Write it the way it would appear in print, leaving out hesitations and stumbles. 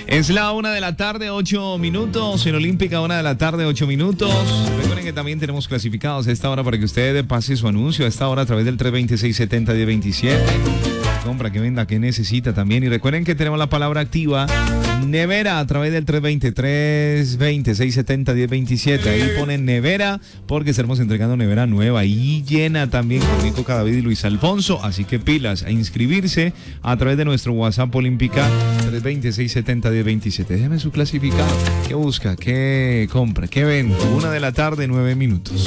Es la 1:08 p.m. en Olímpica, 1:08 p.m. Recuerden que también tenemos clasificados a esta hora para que usted pase su anuncio a esta hora a través del 326-70-1027. Compra, que venda, que necesita también. Y recuerden que tenemos la palabra activa nevera a través del 323-2670-1027. Ahí ponen nevera porque estaremos entregando nevera nueva y llena también con Nico Cadavid y Luis Alfonso. Así que pilas a inscribirse a través de nuestro WhatsApp Olímpica 326-70-1027. Déjeme su clasificado. ¿Qué busca? ¿Qué compra? ¿Qué vende? 1:09 p.m.